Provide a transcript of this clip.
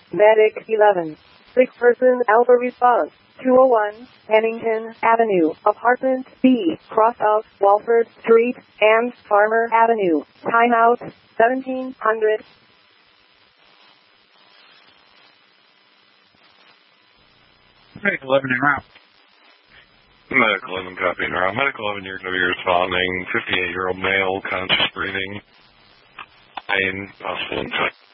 Medic 11. Sick person Alpha response. 201, Pennington Avenue, Apartment B, cross out Walford Street and Farmer Avenue. Timeout 1700. Medic 11 en route. Medic 11 copying route. Medic 11, you're going to be responding. 58-year-old male, conscious breathing. Pain, possible infection.